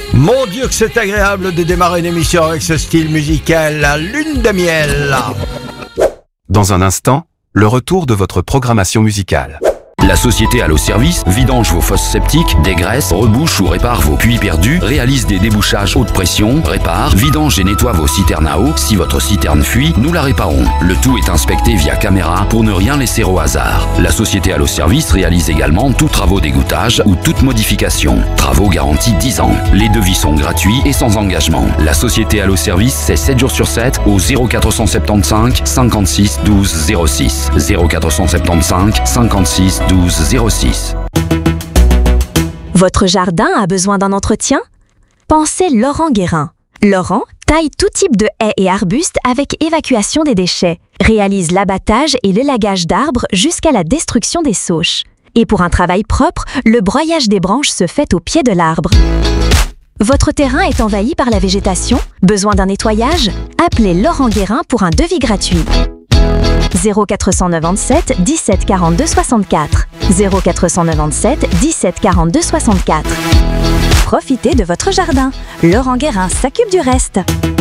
Mon Dieu que c'est agréable de démarrer une émission avec ce style musical, la lune de miel. Dans un instant, le retour de votre programmation musicale. La société Allo Service vidange vos fosses septiques, dégraisse, rebouche ou répare vos puits perdus, réalise des débouchages haute pression, répare, vidange et nettoie vos citernes à eau. Si votre citerne fuit, nous la réparons. Le tout est inspecté via caméra pour ne rien laisser au hasard. La société Allo Service réalise également tous travaux d'égouttage ou toute modification. Travaux garantis 10 ans. Les devis sont gratuits et sans engagement. La société Allo Service, c'est 7 jours sur 7 au 0475 56 12 06. 0475 56 12 06. Votre jardin a besoin d'un entretien? Pensez Laurent Guérin. Laurent taille tout type de haies et arbustes avec évacuation des déchets, réalise l'abattage et l'élagage d'arbres jusqu'à la destruction des sauches. Et pour un travail propre, le broyage des branches se fait au pied de l'arbre. Votre terrain est envahi par la végétation? Besoin d'un nettoyage? Appelez Laurent Guérin pour un devis gratuit. 0497 17 42 64. 0497 17 42 64. Profitez de votre jardin. Laurent Guérin s'occupe du reste.